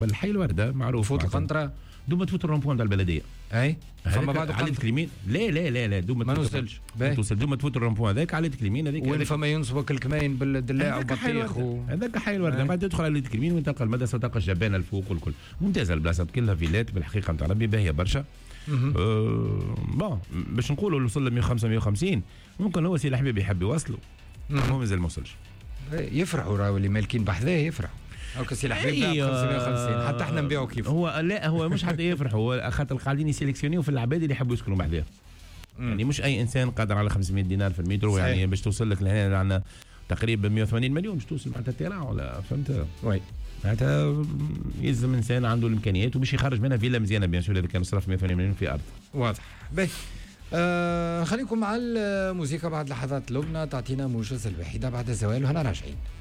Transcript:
الحي الورده معروف. فوت القنطره دوما تفوت الرومبوان تاع البلديه. اي فما بعد على يدك اليمين. لا دوما ما نوصلش. توصل دوما تفوت الرومبوان هذاك على يدك اليمين هذيك. وين فما ينصبك الكماين بالدلاع وبطيخ هذاك حي الورده. بعد تدخل على يدك اليمين وين تلقى المدرسه وتلقى الجبانه الفوق والكل. ممتازه البلاصه كلها فيلات بالحقيقه نتاع ربي باهيه برشا. بون باش نقولوا وصل ل 150 ممكن هو سي الحبيب يحب يوصلوا. هو مازال ما وصلش. يفرحوا راهو اللي مالكين بحذاه يفرحوا. هاكا سي الحبيب 550 حتى احنا نبيعوا كيف. هو مش حتى يفرحوا، هو خاطر قاعدين يسيليكسيونيو في العباد اللي يحبوا يسكنوا بحذاه. يعني مش اي انسان قادر على 500 دينار في المترو. يعني باش توصل لك لهنا عندنا تقريبا 180 مليون باش توصل معناتها التيران ولا فهمت. وي معناتها يلزم انسان عنده الامكانيات وباش يخرج منها فيلا مزيانه بيان سور اذا كان صرف 180 مليون في ارض. واضح. باهي خليكم مع الموسيقى بعد لحظات. لبنى تعطينا موجز الوحيده بعد الزوال وهنا راجعين.